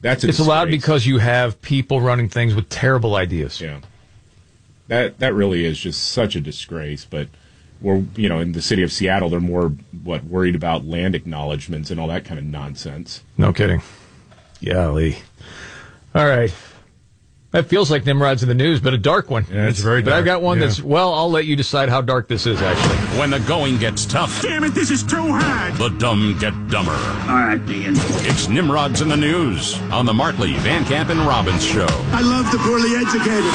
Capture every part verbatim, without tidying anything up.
That's a It's disgrace. allowed because you have people running things with terrible ideas. Yeah. That that really is just such a disgrace. But we're, you know, in the city of Seattle, they're more, what, worried about land acknowledgments and all that kind of nonsense. No kidding. Yeah, Lee. All right. That feels like Nimrod's in the news, but a dark one. Yeah, it's very But dark. I've got one Yeah. that's, well, I'll let you decide how dark this is, actually. When the going gets tough, Damn it, this is too hard. the dumb get dumber. All right, Ian. It's Nimrod's in the News on the Martley, Van Camp, and Robbins Show. I love the poorly educated.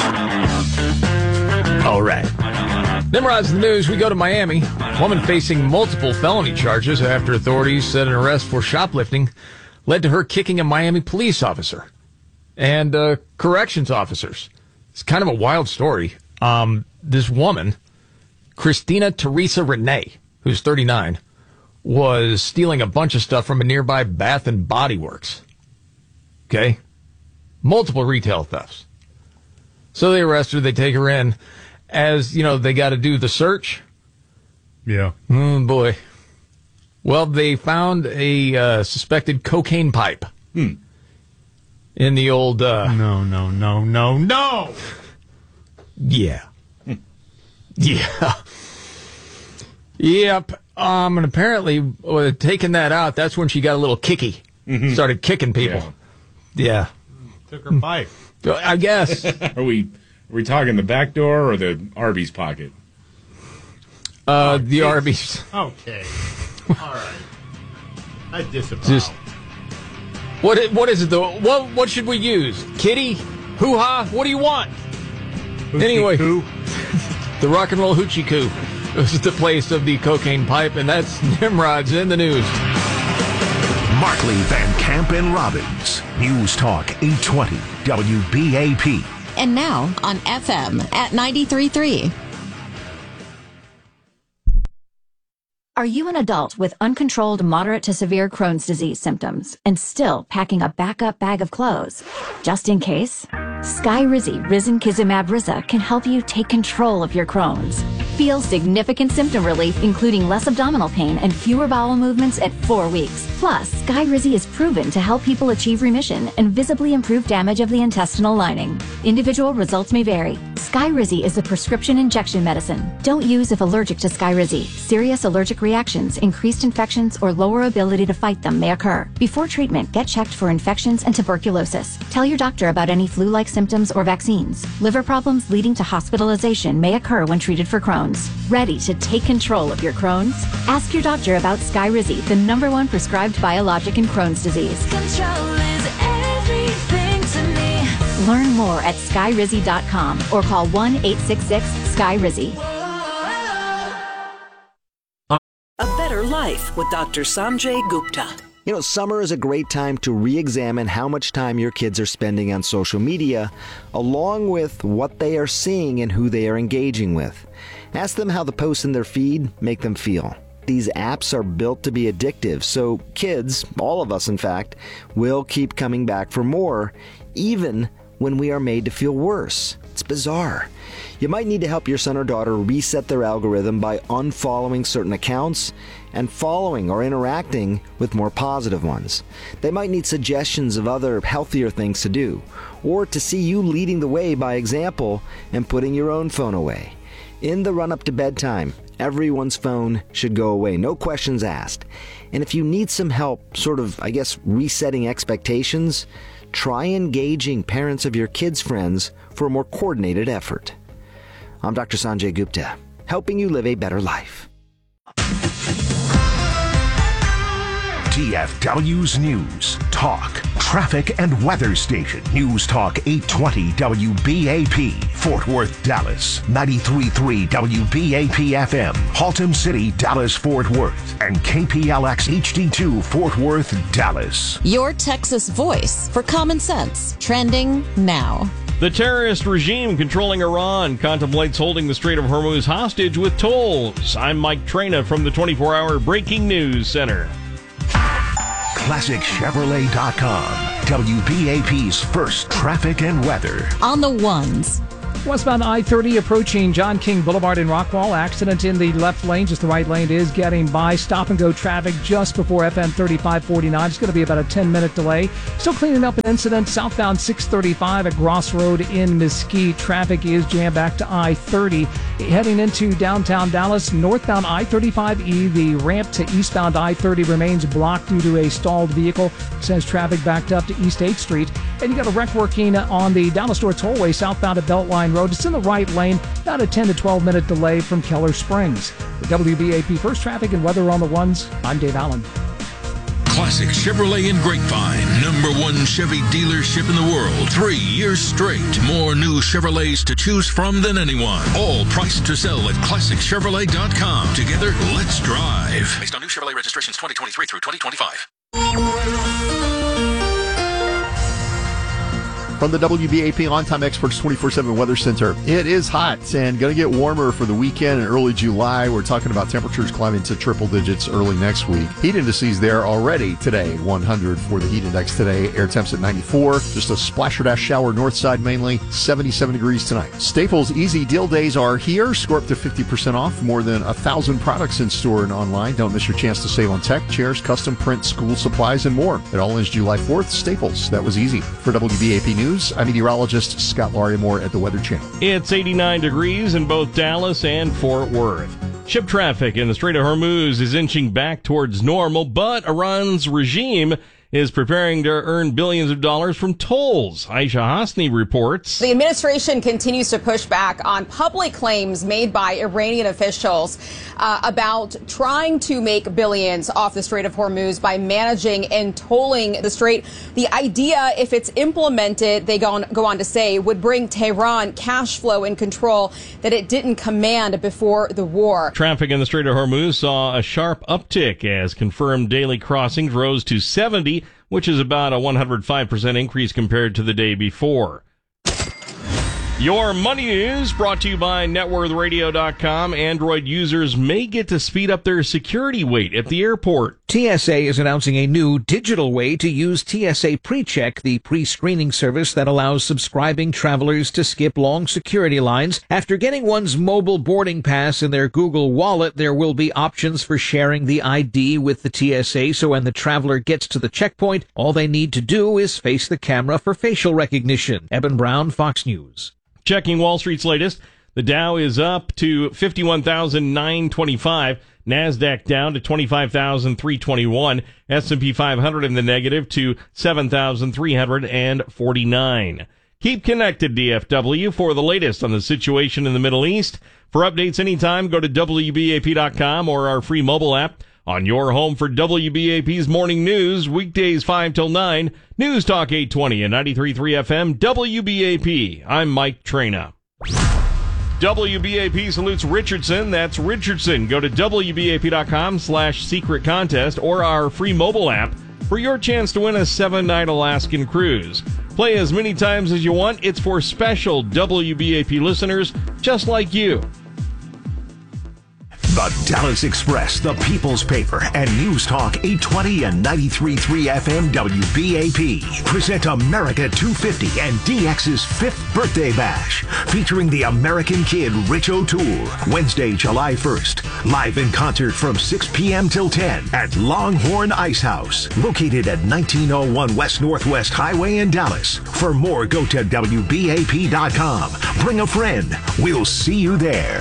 All right. Nimrod's in the news. We go to Miami. Woman facing multiple felony charges after authorities said an arrest for shoplifting led to her kicking a Miami police officer and uh, corrections officers. It's kind of a wild story. Um, this woman, Christina Teresa Renee, who's thirty-nine, was stealing a bunch of stuff from a nearby Bath and Body Works. Okay? Multiple retail thefts. So they arrest her. They take her in. As, you know, they got to do the search. Yeah. Oh, boy. Well, they found a uh, suspected cocaine pipe Hmm. in the old... Uh, No, no, no, no, no! yeah. Yeah. Yep. Um, and apparently, uh, taking that out, that's when she got a little kicky. Mm-hmm. Started kicking people. Yeah. Took her pipe. I guess. Are we are we talking the back door or the Arby's pocket? Uh, the Arby's. Okay. All right. I disavow. Just what? i- What is it though? What? What should we use? Kitty? Hoo ha? What do you want? Hoochie anyway. coo. The rock and roll hoochie coo. This is the place of the cocaine pipe, and that's Nimrod's in the news. Martley, Van Camp, and Robbins. News Talk eight twenty W B A P. And now on F M at ninety-three point three. Are you an adult with uncontrolled moderate to severe Crohn's disease symptoms and still packing a backup bag of clothes? Just in case? Skyrizi Risankizumab Riza can help you take control of your Crohn's. Feel significant symptom relief, including less abdominal pain and fewer bowel movements at four weeks. Plus, Skyrizi is proven to help people achieve remission and visibly improve damage of the intestinal lining. Individual results may vary. Skyrizi is a prescription injection medicine. Don't use if allergic to Skyrizi. Serious allergic reactions, increased infections, or lower ability to fight them may occur. Before treatment, get checked for infections and tuberculosis. Tell your doctor about any flu-like symptoms or vaccines. Liver problems leading to hospitalization may occur when treated for Crohn's. Ready to take control of your Crohn's? Ask your doctor about Skyrizi, the number one prescribed biologic in Crohn's disease. Control is everything to me. Learn more at skyrizi dot com or call one eight six six sky rizi. A better life with Doctor Sanjay Gupta. You know, summer is a great time to re-examine how much time your kids are spending on social media, along with what they are seeing and who they are engaging with. Ask them how the posts in their feed make them feel. These apps are built to be addictive, so kids, all of us in fact, will keep coming back for more, even when we are made to feel worse. It's bizarre. You might need to help your son or daughter reset their algorithm by unfollowing certain accounts and following or interacting with more positive ones. They might need suggestions of other healthier things to do, or to see you leading the way by example and putting your own phone away. In the run-up to bedtime, everyone's phone should go away, no questions asked. And if you need some help, sort of, I guess, resetting expectations, try engaging parents of your kids' friends for a more coordinated effort. I'm Doctor Sanjay Gupta, helping you live a better life. T F W's News, Talk, Traffic, and Weather Station. News Talk eight twenty W B A P. Fort Worth, Dallas. ninety-three point three W B A P F M. Haltom City, Dallas, Fort Worth. And K P L X H D two, Fort Worth, Dallas. Your Texas voice for common sense. Trending now. The terrorist regime controlling Iran contemplates holding the Strait of Hormuz hostage with tolls. I'm Mike Trena from the twenty-four hour Breaking News Center. Classic Chevrolet dot com. W B A P's first traffic and weather. On the ones. Westbound I thirty approaching John King Boulevard in Rockwall. Accident in the left lane. Just the right lane is getting by. Stop and go traffic just before F M thirty-five forty-nine. It's going to be about a ten-minute delay. Still cleaning up an incident southbound six thirty-five at Gross Road in Mesquite. Traffic is jammed back to I thirty. Heading into downtown Dallas, northbound I thirty-five E, the ramp to eastbound I thirty remains blocked due to a stalled vehicle. Says traffic backed up to East eighth Street. And you got a wreck working on the Dallas Store Tollway southbound at Beltline Road. It's in the right lane, about a ten to twelve minute delay from Keller Springs. For W B A P First Traffic and Weather on the Ones, I'm Dave Allen. Classic Chevrolet in Grapevine, number one Chevy dealership in the world. Three years straight. More new Chevrolets to choose from than anyone. All priced to sell at classic chevrolet dot com. Together, let's drive. Based on new Chevrolet registrations twenty twenty-three through twenty twenty-five. From the W B A P On Time Experts twenty-four seven Weather Center, it is hot and going to get warmer for the weekend in early July. We're talking about temperatures climbing to triple digits early next week. Heat indices there already today, one hundred for the heat index today. Air temps at ninety-four. Just a splash or dash shower north side mainly, seventy-seven degrees tonight. Staples Easy Deal Days are here. Score up to fifty percent off. More than one thousand products in store and online. Don't miss your chance to save on tech, chairs, custom print, school supplies, and more. It all ends July fourth. Staples. That was easy. For W B A P News, I'm meteorologist Scott Lauriamore at the Weather Channel. It's eighty-nine degrees in both Dallas and Fort Worth. Ship traffic in the Strait of Hormuz is inching back towards normal, but Iran's regime is preparing to earn billions of dollars from tolls. Aisha Hasni reports. The administration continues to push back on public claims made by Iranian officials uh, about trying to make billions off the Strait of Hormuz by managing and tolling the strait. The idea, if it's implemented, they go on, go on to say, would bring Tehran cash flow and control that it didn't command before the war. Traffic in the Strait of Hormuz saw a sharp uptick as confirmed daily crossings rose to seventy, which is about a one hundred five percent increase compared to the day before. Your money news brought to you by net worth radio dot com. Android users may get to speed up their security wait at the airport. T S A is announcing a new digital way to use T S A PreCheck, the pre-screening service that allows subscribing travelers to skip long security lines. After getting one's mobile boarding pass in their Google Wallet, there will be options for sharing the I D with the T S A, so when the traveler gets to the checkpoint, all they need to do is face the camera for facial recognition. Eben Brown, Fox News. Checking Wall Street's latest, the Dow is up to fifty-one thousand nine hundred twenty-five. NASDAQ down to twenty-five thousand three hundred twenty-one. S and P five hundred in the negative to seven thousand three hundred forty-nine. Keep connected, D F W, for the latest on the situation in the Middle East. For updates anytime, go to W B A P dot com or our free mobile app. On your home for W B A P's morning news, weekdays five till nine, News Talk eight twenty and ninety-three point three F M, W B A P. I'm Mike Traina. W B A P salutes Richardson. That's Richardson. Go to W B A P dot com slash secret contest or our free mobile app for your chance to win a seven-night Alaskan cruise. Play as many times as you want. It's for special W B A P listeners just like you. The Dallas Express, the People's Paper, and News Talk eight twenty and ninety-three point three F M W B A P present America two fifty and D X's fifth birthday bash, featuring the American Kid Rich O'Toole, Wednesday, July first, live in concert from six p.m. till ten at Longhorn Ice House, located at nineteen oh one West Northwest Highway in Dallas. For more, go to W B A P dot com. Bring a friend. We'll see you there.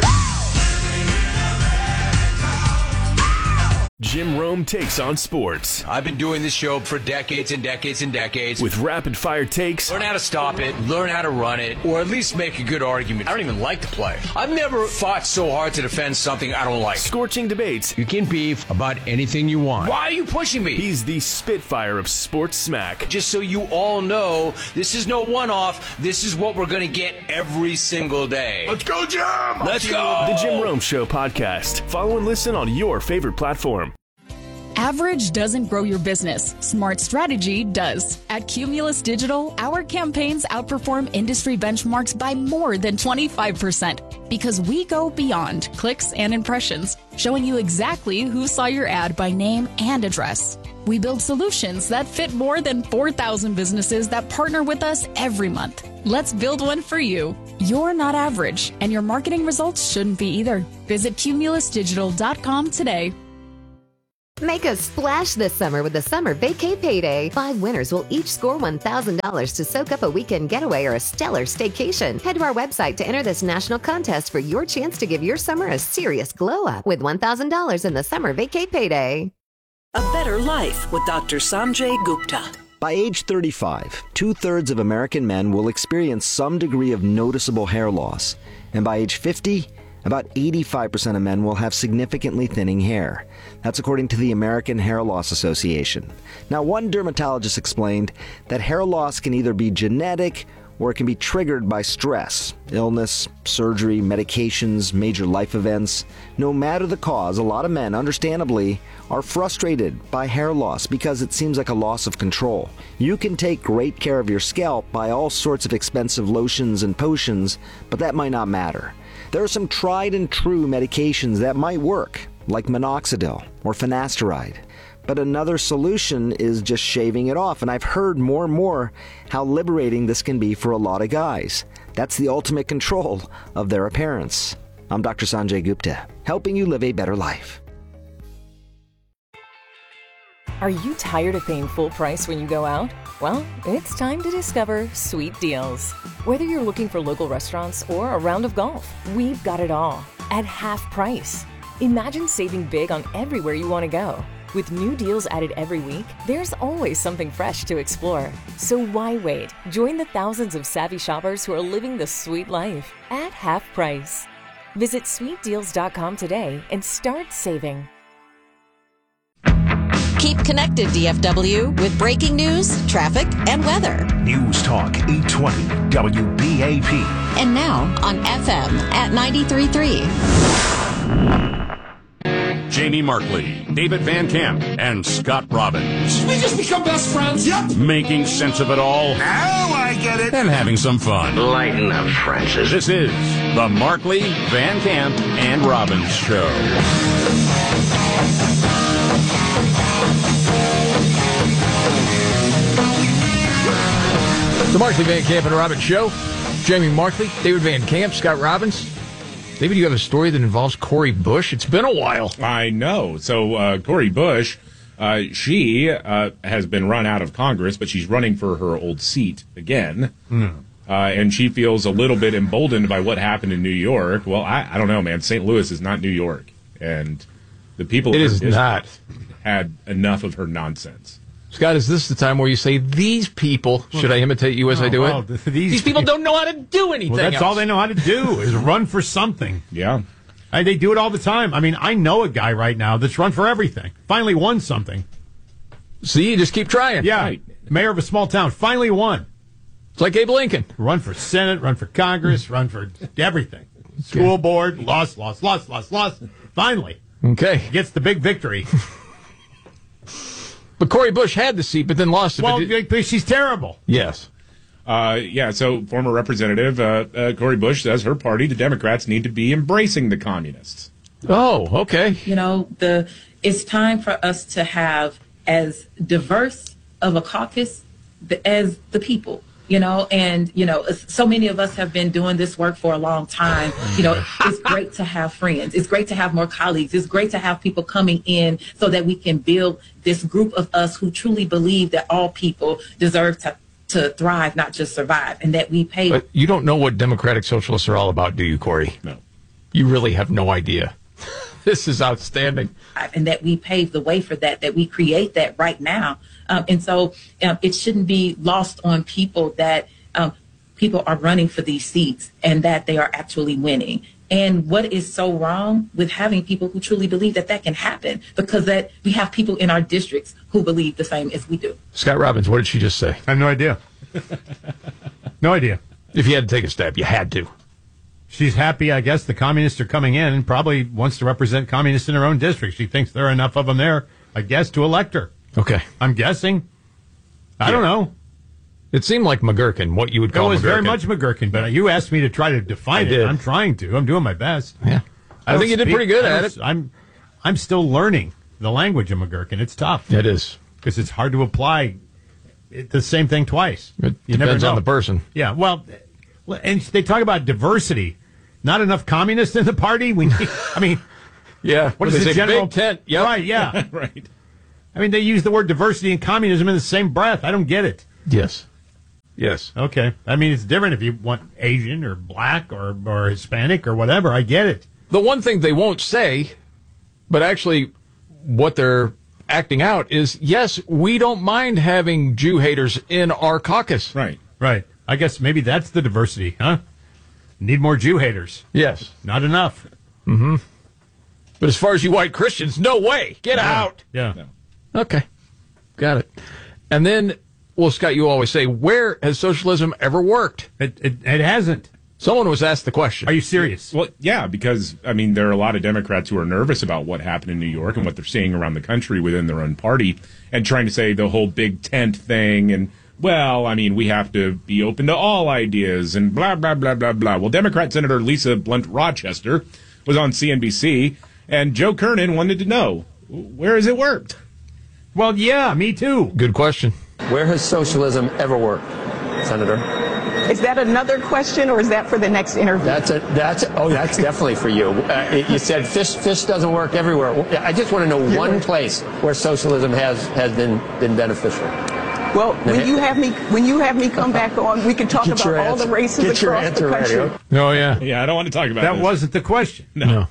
Jim Rome takes on sports. I've been doing this show for decades and decades and decades. With rapid-fire takes. Learn how to stop it, learn how to run it, or at least make a good argument. I don't even like to play. I've never fought so hard to defend something I don't like. Scorching debates. You can beef about anything you want. Why are you pushing me? He's the Spitfire of sports smack. Just so you all know, this is no one-off. This is what we're going to get every single day. Let's go, Jim! Let's go! The Jim Rome Show podcast. Follow and listen on your favorite platform. Average doesn't grow your business. Smart strategy does. At Cumulus Digital, our campaigns outperform industry benchmarks by more than twenty-five percent because we go beyond clicks and impressions, showing you exactly who saw your ad by name and address. We build solutions that fit more than four thousand businesses that partner with us every month. Let's build one for you. You're not average, and your marketing results shouldn't be either. Visit cumulus digital dot com today. Make a splash this summer with the Summer Vacay Payday. Five winners will each score one thousand dollars to soak up a weekend getaway or a stellar staycation. Head to our website to enter this national contest for your chance to give your summer a serious glow up with one thousand dollars in the Summer Vacay Payday. A Better Life with Doctor Sanjay Gupta. By age thirty-five, two-thirds of American men will experience some degree of noticeable hair loss. And by age fifty, about eighty-five percent of men will have significantly thinning hair. That's according to the American Hair Loss Association. Now, one dermatologist explained that hair loss can either be genetic or it can be triggered by stress, illness, surgery, medications, major life events. No matter the cause, a lot of men, understandably, are frustrated by hair loss because it seems like a loss of control. You can take great care of your scalp by all sorts of expensive lotions and potions, but that might not matter. There are some tried and true medications that might work, like minoxidil or finasteride. But another solution is just shaving it off, and I've heard more and more how liberating this can be for a lot of guys. That's the ultimate control of their appearance. I'm Doctor Sanjay Gupta, helping you live a better life. Are you tired of paying full price when you go out? Well, it's time to discover Sweet Deals. Whether you're looking for local restaurants or a round of golf, we've got it all at half price. Imagine saving big on everywhere you want to go. With new deals added every week, there's always something fresh to explore. So why wait? Join the thousands of savvy shoppers who are living the sweet life at half price. Visit sweet deals dot com today and start saving. Keep connected, D F W, with breaking news, traffic, and weather. News Talk eight twenty W B A P. And now on F M at ninety-three point three. Jamie Markley, David Van Camp, and Scott Robbins. Did we just become best friends? Yep. Making sense of it all. Now I get it. And having some fun. Lighten up, Francis. This is the Markley, Van Camp, and Robbins Show. The Markley, Van Camp, and Robbins Show. Jamie Markley, David Van Camp, Scott Robbins. David, you have a story that involves Cori Bush. It's been a while. I know. So uh, Cori Bush, uh, she uh, has been run out of Congress, but she's running for her old seat again. Mm. Uh, and she feels a little bit emboldened by what happened in New York. Well, I, I don't know, man. Saint Louis is not New York. And the people it of her is not. had enough of her nonsense. Scott, is this the time where you say, these people, should I imitate you as oh, I do well, it? These, these people don't know how to do anything Well, that's else. all they know how to do is run for something. Yeah. And they do it all the time. I mean, I know a guy right now that's run for everything. Finally won something. See, you just keep trying. Yeah. Right. Mayor of a small town. Finally won. It's like Abe Lincoln. Run for Senate, run for Congress, run for everything. School board, lost, lost, lost, lost, lost. Finally. Okay. Gets the big victory. But Cori Bush had the seat, but then lost it. Well, did... because she's terrible. Yes. Uh, yeah, so former Representative uh, uh, Cori Bush says her party, the Democrats, need to be embracing the communists. Oh, okay. You know, the it's time for us to have as diverse of a caucus the, as the people. You know, and, you know, so many of us have been doing this work for a long time. You know, it's great to have friends. It's great to have more colleagues. It's great to have people coming in so that we can build this group of us who truly believe that all people deserve to, to thrive, not just survive, and that we pay. But you don't know what Democratic Socialists are all about, do you, Cori? No. You really have no idea. This is outstanding. And that we pave the way for that, that we create that right now. Um, and so um, it shouldn't be lost on people that um, people are running for these seats and that they are actually winning. And what is so wrong with having people who truly believe that that can happen? Because that we have people in our districts who believe the same as we do. Scott Robbins, what did she just say? I have no idea. No idea. If you had to take a stab, you had to. She's happy, I guess, the communists are coming in and probably wants to represent communists in her own district. She thinks there are enough of them there, I guess, to elect her. Okay. I'm guessing. I yeah. don't know. It seemed like McGurkin, what you would call McGurkin. It was McGurkin. Very much McGurkin, but you asked me to try to define I it. did. I'm trying to. I'm doing my best. Yeah. I, I think you did pretty good at it. I'm, I'm still learning the language of McGurkin. It's tough. It is. Because it's hard to apply it, the same thing twice. It you depends never know. on the person. Yeah, well, and they talk about diversity. Not enough communists in the party? We need, I mean, yeah. What is the general big tent? Yep. Right, yeah. Right. I mean, they use the word diversity and communism in the same breath. I don't get it. Yes. Yes. Okay. I mean, it's different if you want Asian or black or, or Hispanic or whatever. I get it. The one thing they won't say, but actually what they're acting out is, yes, we don't mind having Jew haters in our caucus. Right. Right. I guess maybe that's the diversity, huh? Need more Jew haters. Yes. Not enough. Mm-hmm. But as far as you white Christians, no way. Get yeah. out. Yeah. No. Okay. Got it. And then, well, Scott, you always say, where has socialism ever worked? It, it, it hasn't. Someone was asked the question. Are you serious? Well, yeah, because, I mean, there are a lot of Democrats who are nervous about what happened in New York and what they're seeing around the country within their own party and trying to say the whole big tent thing and, well, I mean, we have to be open to all ideas and blah, blah, blah, blah, blah. Well, Democrat Senator Lisa Blunt Rochester was on C N B C, and Joe Kernan wanted to know, where has it worked? Well, yeah, me too. Good question. Where has socialism ever worked, Senator? Is that another question, or is that for the next interview? That's a, that's a, oh, that's definitely for you. Uh, you said fish fish doesn't work everywhere. I just want to know one place where socialism has, has been, been beneficial. Well, when you have me when you have me come back on, we can talk Get about all answer. the races Get across the country. Ready. Oh, yeah. Yeah, I don't want to talk about that. This. Wasn't the question. No. No,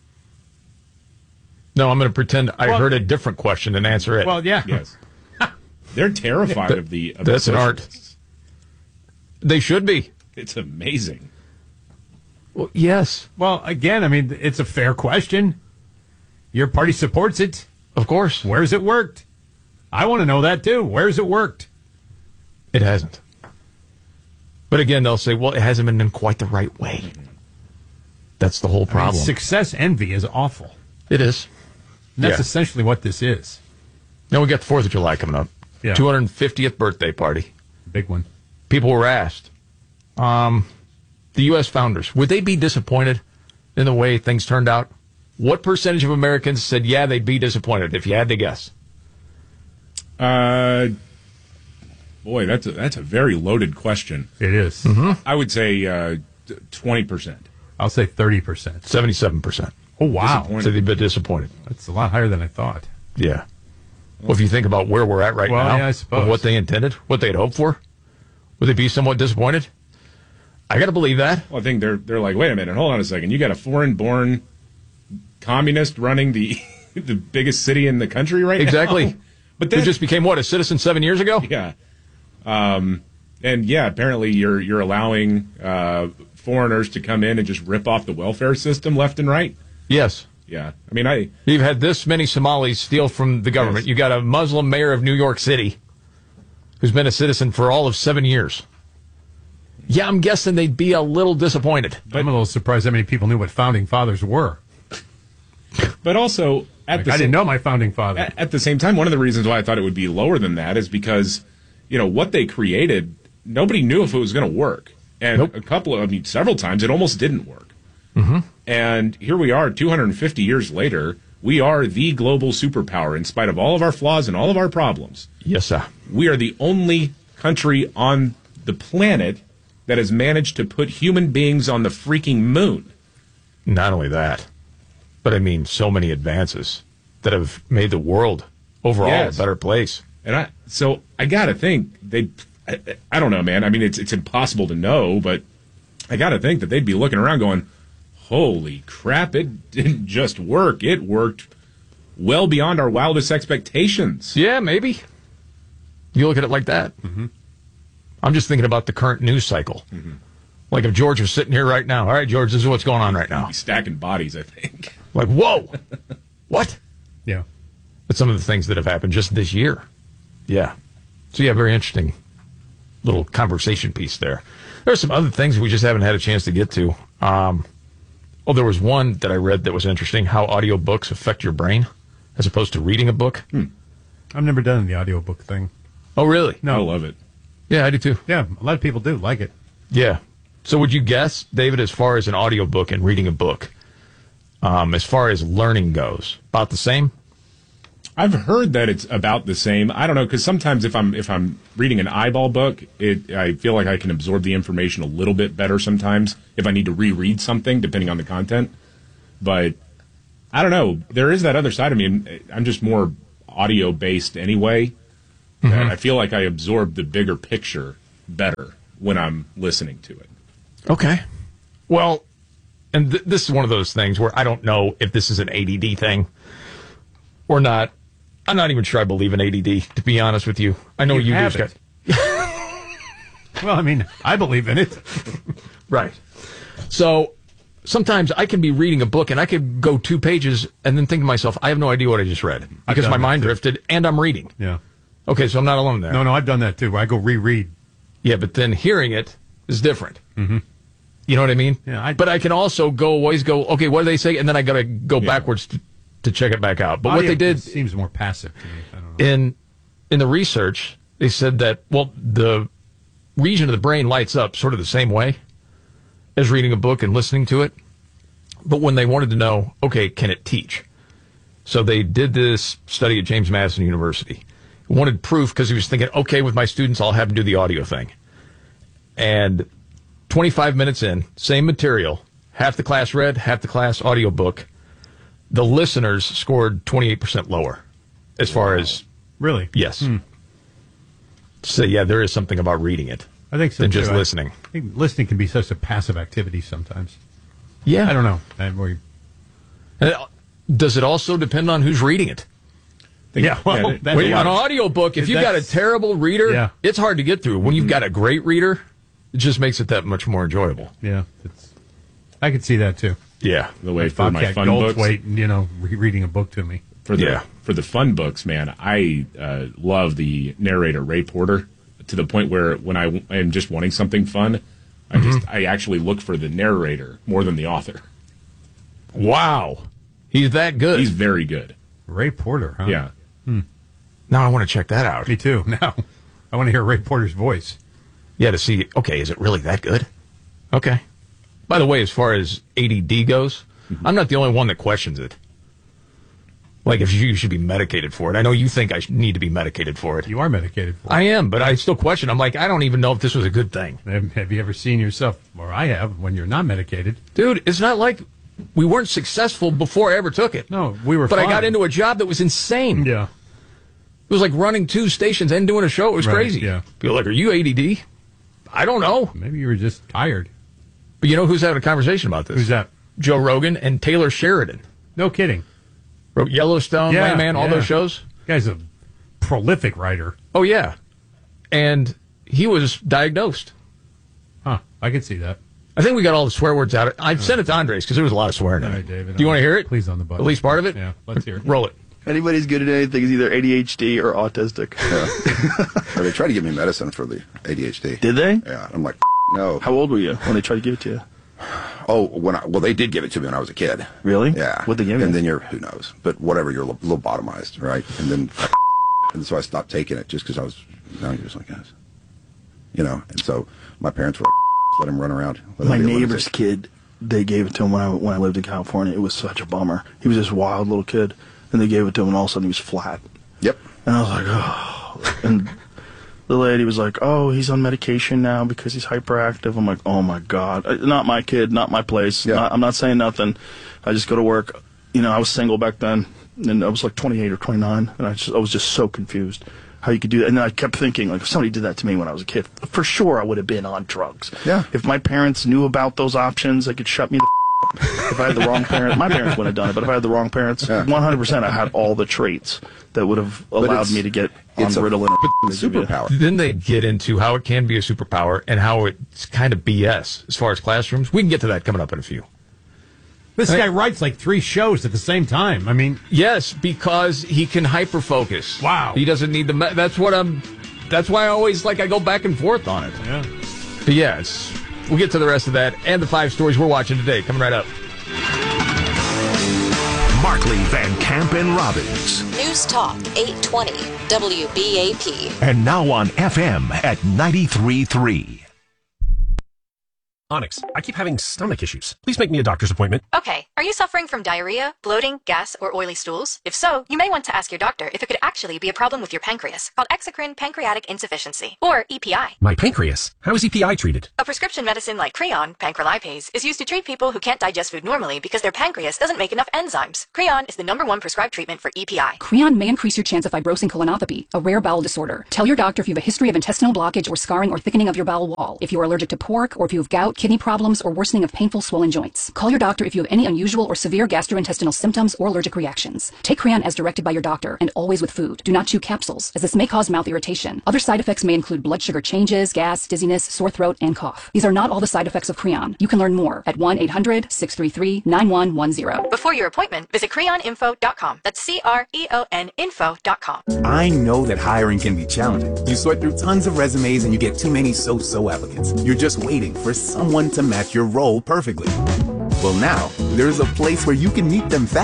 no I'm going to pretend I well, heard a different question and answer it. Well, yeah. Yes. They're terrified that, of the of That's the an art. They should be. It's amazing. Well, yes. Well, again, I mean, it's a fair question. Your party supports it. Of course. Where's it worked? I want to know that, too. Where's it worked? It hasn't. But again, they'll say, well, it hasn't been in quite the right way. That's the whole problem. I mean, success envy is awful. It is. And that's yeah. essentially what this is. Now we got the fourth of July coming up. Yeah. two hundred fiftieth birthday party. Big one. People were asked, um, the U S founders, would they be disappointed in the way things turned out? What percentage of Americans said, yeah, they'd be disappointed, if you had to guess? Uh, boy, that's a, that's a very loaded question. It is. Mm-hmm. I would say uh, twenty percent. I'll say thirty percent. seventy-seven percent. Oh, wow. So they'd be disappointed. That's a lot higher than I thought. Yeah. Well, if you think about where we're at right well, now, yeah, I suppose. and what they intended, what they had hoped for, would they be somewhat disappointed? I got to believe that. Well, I think they're they're like, wait a minute, hold on a second. You got a foreign-born communist running the the biggest city in the country right exactly. now? Exactly. But then, who just became, what, a citizen seven years ago? Yeah. Um, and, yeah, apparently you're you're allowing uh, foreigners to come in and just rip off the welfare system left and right? Yes. Yeah. I mean, I... You've had this many Somalis steal from the government. Yes. You got a Muslim mayor of New York City who's been a citizen for all of seven years. Yeah, I'm guessing they'd be a little disappointed. But I'm a little surprised how many people knew what founding fathers were. But also, at like, the I same, didn't know my founding father. At, at the same time, one of the reasons why I thought it would be lower than that is because, you know, what they created, nobody knew if it was going to work. And nope. a couple of, I mean, several times, it almost didn't work. Mm-hmm. And here we are, two hundred fifty years later. We are the global superpower in spite of all of our flaws and all of our problems. Yes, sir. We are the only country on the planet that has managed to put human beings on the freaking moon. Not only that, but I mean, so many advances that have made the world overall yes. a better place. And I, so I got to think they, I, I don't know, man. I mean, it's it's impossible to know, but I got to think that they'd be looking around going, holy crap, it didn't just work. It worked well beyond our wildest expectations. Yeah, maybe. You look at it like that. Mm-hmm. I'm just thinking about the current news cycle. Mm-hmm. Like if George was sitting here right now. All right, George, this is what's going on right now. He's stacking bodies, I think. Like, whoa. What? Yeah. But some of the things that have happened just this year. Yeah. So, yeah, very interesting little conversation piece there. There are some other things we just haven't had a chance to get to. Um, oh, there was one that I read that was interesting, how audiobooks affect your brain as opposed to reading a book. Hmm. I've never done the audiobook thing. Oh, really? No. I love it. Yeah, I do too. Yeah, a lot of people do like it. Yeah. So would you guess, David, as far as an audiobook and reading a book, um, as far as learning goes, about the same? I've heard that it's about the same. I don't know, because sometimes if I'm if I'm reading an eyeball book, it I feel like I can absorb the information a little bit better sometimes if I need to reread something, depending on the content. But I don't know. There is that other side of me, and I'm just more audio-based anyway. Mm-hmm. I feel like I absorb the bigger picture better when I'm listening to it. Okay. Well, and th- this is one of those things where I don't know if this is an A D D thing or not. I'm not even sure I believe in A D D, to be honest with you. I know you, you do, Scott. Well, I mean, I believe in it. Right. So sometimes I can be reading a book and I could go two pages and then think to myself, I have no idea what I just read because my mind drifted and I'm reading. Yeah. Okay, so I'm not alone there. No, no, I've done that too. I go reread. Yeah, but then hearing it is different. Mm-hmm. You know what I mean? Yeah. I, but I can also go always go, okay, what do they say? And then I got to go yeah. backwards to, to check it back out. But oh, what yeah, they did it seems more passive to me. I don't know. In in the research, they said that well, the region of the brain lights up sort of the same way as reading a book and listening to it. But when they wanted to know, okay, can it teach? So they did this study at James Madison University. Wanted proof because he was thinking, okay, with my students, I'll have them do the audio thing. And twenty-five minutes in, same material, half the class read, half the class audiobook. The listeners scored twenty-eight percent lower as far wow. as... Really? Yes. Hmm. So, yeah, there is something about reading it. I think so, than too. just I listening. think listening can be such a passive activity sometimes. Yeah. I don't know. I, we, and it, does it also depend on who's reading it? Yeah, well, yeah, that's when you, an audiobook, if you've got a terrible reader, yeah. it's hard to get through. When you've got a great reader, it just makes it that much more enjoyable. Yeah, it's, I could see that too. Yeah, the way like for my fun books, waiting, you know, re- reading a book to me. For the yeah. for the fun books, man, I uh, love the narrator Ray Porter to the point where when I am just wanting something fun, I mm-hmm. just I actually look for the narrator more than the author. Wow, he's that good. He's very good. Ray Porter, huh? Yeah. Hmm. Now I want to check that out. Me too. Now I want to hear Ray Porter's voice. Yeah, to see, okay, is it really that good? Okay. By the way, as far as A D D goes, mm-hmm. I'm not the only one that questions it. Like, if you should be medicated for it. I know you think I need to be medicated for it. You are medicated for it. I am, but I still question. I'm like, I don't even know if this was a good thing. Have, have you ever seen yourself, or I have, when you're not medicated? Dude, it's not like we weren't successful before I ever took it. No, we were But fine. I got into a job that was insane. Yeah. It was like running two stations and doing a show. It was right, crazy. Yeah. People are like, are you A D D? I don't know. Maybe you were just tired. But you know who's having a conversation about this? Who's that? Joe Rogan and Taylor Sheridan. No kidding. Wrote Yellowstone, yeah, Layman, all yeah. those shows. Guy's a prolific writer. Oh, yeah. And he was diagnosed. Huh. I could see that. I think we got all the swear words out. I sent it to Andres because there was a lot of swearing in All it. right, David. Do you want to hear it? Please on the button. At least part of it? Yeah, let's hear it. Roll it. Anybody's good at anything is either A D H D or autistic. Yeah. Or they tried to give me medicine for the A D H D. Did they? Yeah. I'm like, no. How old were you when they tried to give it to you? Oh, when I, well, they did give it to me when I was a kid. Really? Yeah. What'd they give you? And then you're, who knows? But whatever, you're lobotomized, right? And then, and so I stopped taking it just because I was, now you're just like, guys. You know, and so my parents were like, let him run around. Let My him be neighbor's kid, they gave it to him when I, when I lived in California. It was such a bummer. He was this wild little kid, and they gave it to him, and all of a sudden he was flat. Yep. And I was like, oh. And the lady was like, oh, he's on medication now because he's hyperactive. I'm like, oh, my God. Not my kid, not my place. Yeah. Not, I'm not saying nothing. I just go to work. You know, I was single back then, and I was like twenty-eight or twenty-nine, and I, just, I was just so confused how you could do that. And then I kept thinking, like, if somebody did that to me when I was a kid, for sure I would have been on drugs. Yeah. If my parents knew about those options, they could shut me the f- up. If I had the wrong parents, my parents wouldn't have done it, but if I had the wrong parents, Yeah. one hundred percent I had all the traits that would have allowed me to get on it's a Ritalin. or superpower. Then they get into how it can be a superpower and how it's kind of B S as far as classrooms. We can get to that coming up in a few. This guy writes like three shows at the same time. I mean, yes, because he can hyper focus. Wow. He doesn't need the. Me- that's what I'm. That's why I always like I go back and forth on it. Yeah. But yeah, it's, we'll get to the rest of that and the five stories we're watching today coming right up. Markley, Van Camp, and Robbins. News Talk eight twenty W B A P. And now on F M at ninety-three point three. Onyx, I keep having stomach issues. Please make me a doctor's appointment. Okay, are you suffering from diarrhea, bloating, gas, or oily stools? If so, you may want to ask your doctor if it could actually be a problem with your pancreas, called exocrine pancreatic insufficiency, or E P I. My pancreas? How is E P I treated? A prescription medicine like Creon, pancrelipase, is used to treat people who can't digest food normally because their pancreas doesn't make enough enzymes. Creon is the number one prescribed treatment for E P I. Creon may increase your chance of fibrosing colonopathy, a rare bowel disorder. Tell your doctor if you have a history of intestinal blockage or scarring or thickening of your bowel wall, if you are allergic to pork, or if you have gout, kidney problems, or worsening of painful swollen joints. Call your doctor if you have any unusual or severe gastrointestinal symptoms or allergic reactions. Take Creon as directed by your doctor and always with food. Do not chew capsules, as this may cause mouth irritation. Other side effects may include blood sugar changes, gas, dizziness, sore throat, and cough. These are not all the side effects of Creon. You can learn more at one eight hundred, six three three, nine one one zero. Before your appointment, visit creon info dot com. That's C R E O N info dot com. I know that hiring can be challenging. You sort through tons of resumes and you get too many so-so applicants. You're just waiting for someone to match your role perfectly. Well, now, there's a place where you can meet them fast.